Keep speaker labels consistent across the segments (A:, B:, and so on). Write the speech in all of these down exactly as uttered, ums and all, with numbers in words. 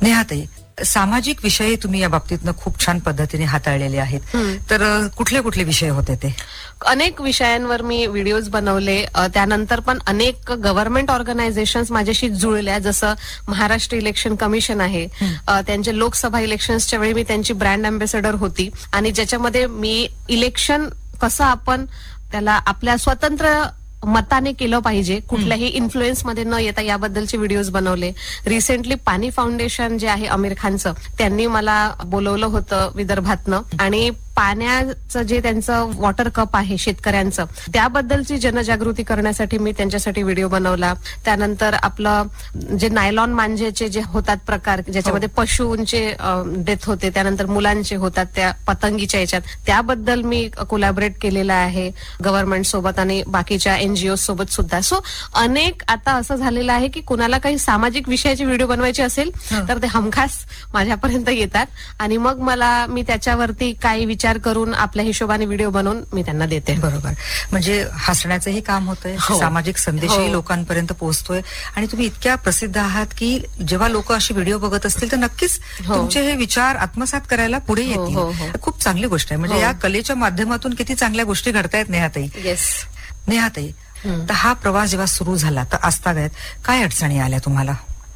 A: नेहाताई, सामाजिक विषय तुम्ही या बाबतीतनं खूप छान पद्धतीने हाताळलेले आहेत. तर अ, कुठले कुठले विषय होते ते?
B: अनेक विषयांवर मी व्हिडिओज बनवले. अ, त्यानंतर पण अनेक गव्हर्नमेंट ऑर्गनायझेशन्स माझ्याशी जुळल्या, जसं महाराष्ट्र इलेक्शन कमिशन आहे. अ, त्यांचे लोकसभा इलेक्शन्सच्या वेळी मी त्यांची ब्रँड अँबॅसेडर होती आणि ज्याच्यामध्ये मी इलेक्शन कसं आपण त्याला आपल्या स्वतंत्र मताने केलं पाहिजे, कुठल्याही इन्फ्लुएन्स मध्ये न येता, याबद्दलचे व्हिडिओज बनवले. रिसेंटली पाणी फाउंडेशन जे आहे आमिर खानचं, त्यांनी मला बोलवलं होतं विदर्भातनं आणि पाण्याचं जे त्यांचं वॉटर कप आहे शेतकऱ्यांचं, त्याबद्दलची जनजागृती करण्यासाठी मी त्यांच्यासाठी व्हिडिओ बनवला. त्यानंतर आपलं जे नायलॉन मांजेचे जे होतात प्रकार, ज्याच्यामध्ये पशूंचे डेथ होते, त्यानंतर मुलांचे होतात त्या पतंगीच्या याच्यात, त्याबद्दल मी कोलॅबरेट केलेलं आहे गव्हर्नमेंट सोबत आणि बाकीच्या एनजीओ सोबत सुद्धा. सो अनेक आता असं झालेलं आहे की कुणाला काही सामाजिक विषयाचे व्हिडिओ बनवायचे असेल तर ते हमखास माझ्यापर्यंत येतात आणि मग मला मी त्याच्यावरती काही विचार करून आपल्या हिशोबाने व्हिडिओ बनवून मी त्यांना देते.
A: बरोबर. म्हणजे हसण्याचंही काम होतंय,
B: हो.
A: सामाजिक संदेशही
B: हो.
A: लोकांपर्यंत पोहोचतोय आणि तुम्ही इतक्या प्रसिद्ध आहात की जेव्हा लोक अशी व्हिडिओ बघत असतील तर नक्कीच
B: हो.
A: तुमचे हे विचार आत्मसात करायला पुढे
B: हो, हो, हो.
A: येतील. खूप चांगली गोष्ट आहे. म्हणजे
B: हो.
A: या कलेच्या माध्यमातून किती चांगल्या गोष्टी घडतायत नेहाताई.
B: येस.
A: नेहाताई, तर हा प्रवास जेव्हा सुरू झाला तर आजतागायत काय अडचणी आल्या तुम्हाला?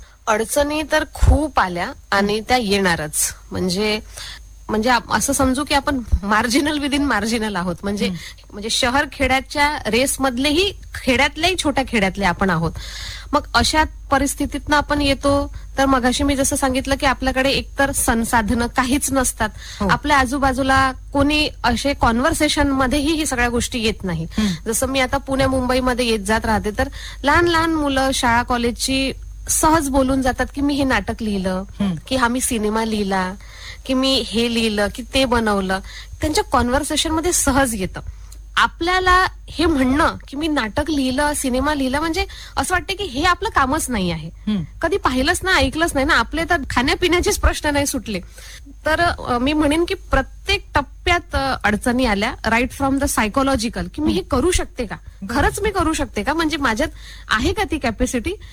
B: अडचणी तर खूप आल्या आणि त्या येणारच. म्हणजे म्हणजे आप- असं समजू की आपण मार्जिनल विदिन मार्जिनल आहोत. म्हणजे म्हणजे शहर खेड्याच्या रेस मधलेही, खेड्यातल्याही छोट्या खेड्यातले आपण आहोत. मग अशा परिस्थितीतनं आपण येतो तर मगाशी मी जसं सांगितलं की आपल्याकडे एकतर संसाधनं काहीच नसतात.
A: हो.
B: आपल्या आजूबाजूला कोणी असे कॉन्व्हर्सेशन मध्येही ही सगळ्या गोष्टी येत नाही. जसं मी आता पुणे मुंबईमध्ये येत जात राहते तर लहान लहान मुलं शाळा कॉलेजची सहज बोलून जातात की मी हे नाटक लिहिलं, की हा मी सिनेमा लिहिला, की मी हे लिहिलं, की ते बनवलं. त्यांच्या कॉन्व्हर्सेशन मध्ये सहज येतं. आपल्याला हे म्हणणं की मी नाटक लिहिलं, सिनेमा लिहिलं, म्हणजे असं वाटतं की हे आपलं कामच नाही आहे. कधी पाहिलंच ना, ऐकलंच नाही ना, आपले तर खाण्यापिण्याचेच प्रश्न नाही सुटले. तर अ, मी म्हणेन की प्रत्येक टप्प्यात अ, अडचणी आल्या, राईट फ्रॉम द सायकोलॉजिकल, की मी हे करू शकते का, खरंच मी करू शकते का, म्हणजे माझ्यात आहे का ती कॅपॅसिटी.